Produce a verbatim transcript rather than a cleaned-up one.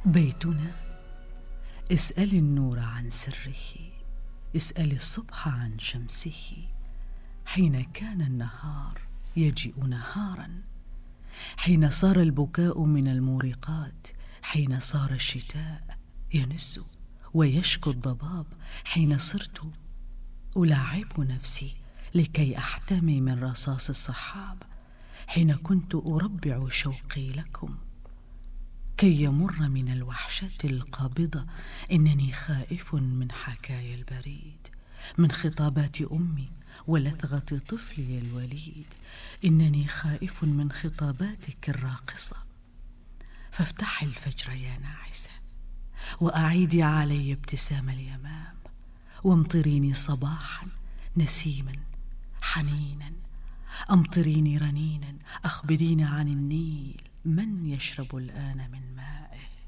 بيتنا. اسأل النور عن سره، اسأل الصبح عن شمسه. حين كان النهار يجيء نهارا، حين صار البكاء من المورقات، حين صار الشتاء ينز ويشكو الضباب، حين صرت ألاعب نفسي لكي أحتمي من رصاص الصحاب، حين كنت أربع شوقي لكم كي يمر من الوحشة القابضة. إنني خائف من حكايا البريد، من خطابات أمي ولثغة طفلي الوليد. إنني خائف من خطاباتك الراقصة. فافتحي الفجر يا ناعسة، وأعيدي علي ابتسام اليمام، وامطريني صباحا نسيما حنينا، أمطريني رنينا، أخبريني عن النيل من يشرب الآن من